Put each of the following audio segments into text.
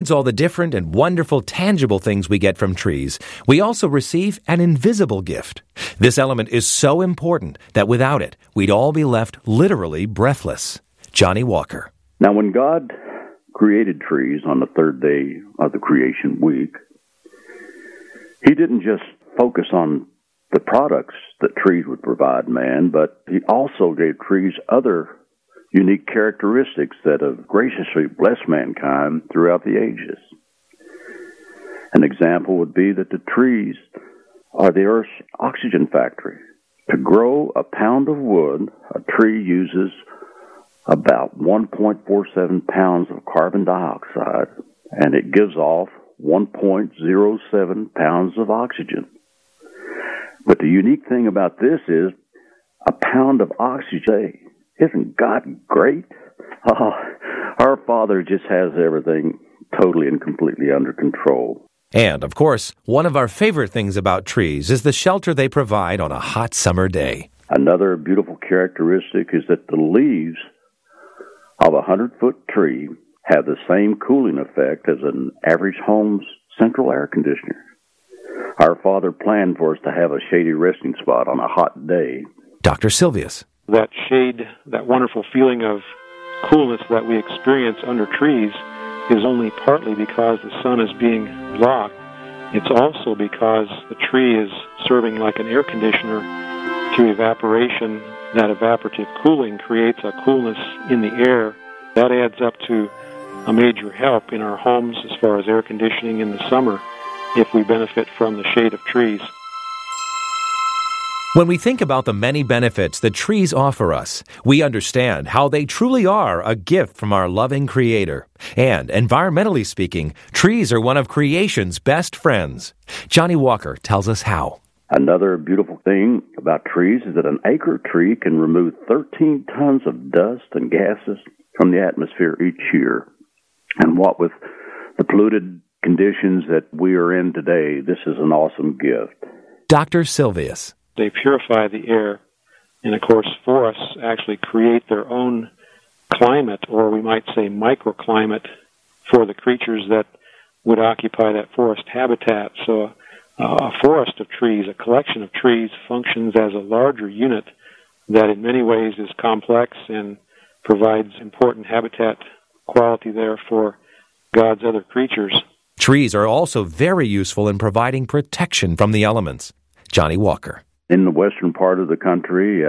Besides all the different and wonderful tangible things we get from trees, we also receive an invisible gift. This element is so important that without it, we'd all be left literally breathless. Johnny Walker. Now, when God created trees on the third day of the creation week, He didn't just focus on the products that trees would provide man, but He also gave trees other unique characteristics that have graciously blessed mankind throughout the ages. An example would be that the trees are the Earth's oxygen factory. To grow a pound of wood, a tree uses about 1.47 pounds of carbon dioxide, and it gives off 1.07 pounds of oxygen. But the unique thing about this is a pound of oxygen. Isn't God great? Oh, our Father just has everything totally and completely under control. And, of course, one of our favorite things about trees is the shelter they provide on a hot summer day. Another beautiful characteristic is that the leaves of a 100-foot tree have the same cooling effect as an average home's central air conditioner. Our Father planned for us to have a shady resting spot on a hot day. Dr. Silvius. That shade, that wonderful feeling of coolness that we experience under trees is only partly because the sun is being blocked. It's also because the tree is serving like an air conditioner through evaporation. That evaporative cooling creates a coolness in the air. That adds up to a major help in our homes as far as air conditioning in the summer if we benefit from the shade of trees. When we think about the many benefits that trees offer us, we understand how they truly are a gift from our loving Creator. And, environmentally speaking, trees are one of creation's best friends. Johnny Walker tells us how. Another beautiful thing about trees is that an acre tree can remove 13 tons of dust and gases from the atmosphere each year. And what with the polluted conditions that we are in today, this is an awesome gift. Dr. Silvius. They purify the air, and of course forests actually create their own climate, or we might say microclimate, for the creatures that would occupy that forest habitat. So a forest of trees, a collection of trees, functions as a larger unit that in many ways is complex and provides important habitat quality there for God's other creatures. Trees are also very useful in providing protection from the elements. Johnny Walker. In the western part of the country,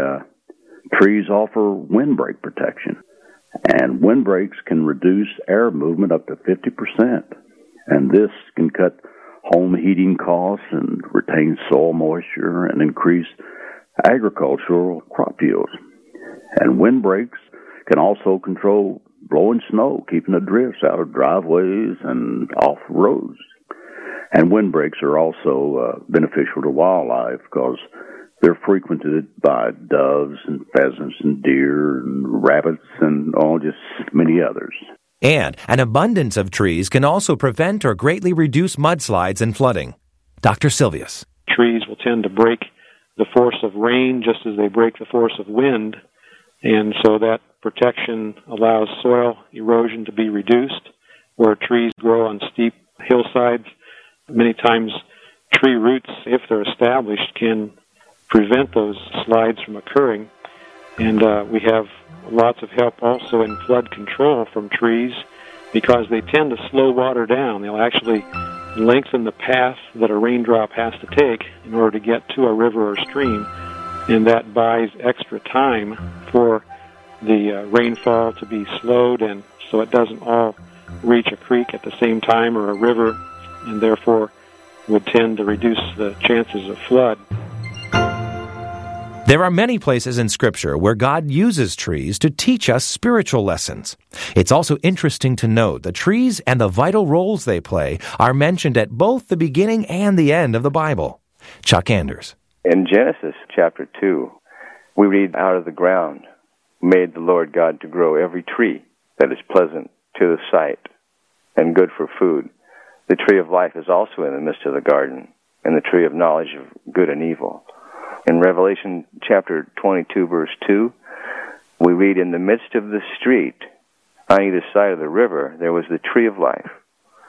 trees offer windbreak protection. And windbreaks can reduce air movement up to 50%. And this can cut home heating costs and retain soil moisture and increase agricultural crop yields. And windbreaks can also control blowing snow, keeping the drifts out of driveways and off roads. And windbreaks are also beneficial to wildlife because they're frequented by doves and pheasants and deer and rabbits and just many others. And an abundance of trees can also prevent or greatly reduce mudslides and flooding. Dr. Silvius. Trees will tend to break the force of rain just as they break the force of wind, and so that protection allows soil erosion to be reduced. Where trees grow on steep hillsides, many times tree roots, if they're established, can prevent those slides from occurring. And we have lots of help also in flood control from trees because they tend to slow water down. They'll actually lengthen the path that a raindrop has to take in order to get to a river or stream, and that buys extra time for the rainfall to be slowed, and so it doesn't all reach a creek at the same time or a river, and therefore would tend to reduce the chances of flood. There are many places in Scripture where God uses trees to teach us spiritual lessons. It's also interesting to note the trees and the vital roles they play are mentioned at both the beginning and the end of the Bible. Chuck Anders. In Genesis chapter 2, we read, "Out of the ground made the Lord God to grow every tree that is pleasant to the sight and good for food. The tree of life is also in the midst of the garden, and the tree of knowledge of good and evil." In Revelation chapter 22, verse 2, we read, "In the midst of the street, on either side of the river, there was the tree of life,